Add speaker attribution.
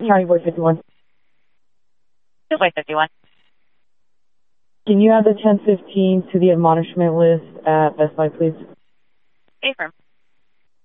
Speaker 1: County Board 51.
Speaker 2: Boy 51.
Speaker 1: Can you add the 1015 to the admonishment list at Best Buy, please?
Speaker 2: Affirm.